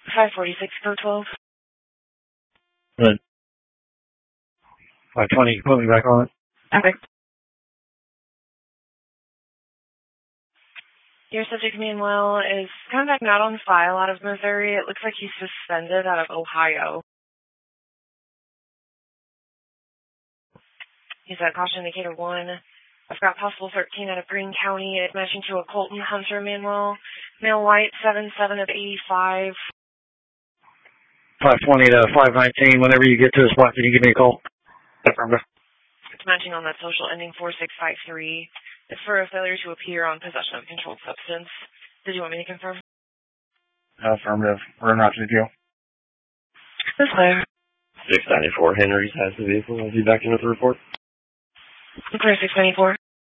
546 code 12. Then 520, put me back on it. Okay. Your subject, meanwhile, is coming back not on file out of Missouri. It looks like he's suspended out of Ohio. He's at caution indicator 1. I've got possible 13 out of Greene County. It's matching to a Colton Hunter, manual. Male white, 7'7" of 85. 520 to 519. Whenever you get to the spot, can you give me a call? Affirmative. It's matching on that social ending 4653. It's for a failure to appear on possession of a controlled substance. Did you want me to confirm? Affirmative. We're not to deal. This way. 694 Henry's has the vehicle. I'll be back in with the report. Clear 694.